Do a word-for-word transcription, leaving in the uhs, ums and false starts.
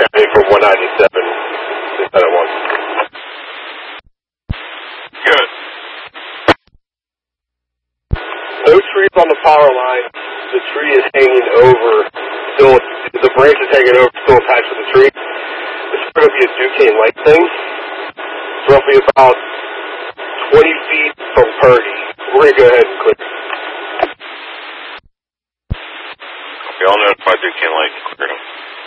County from one ninety-seven. seven one. Good. No trees on the power line. The tree is hanging over, still, the branch is hanging over, still attached to the tree. It's going to be a Duquesne Lake thing. It's roughly about twenty feet from Purdy. We're going to go ahead and clear. Okay, I'll notify Duquesne Lake. Clear them.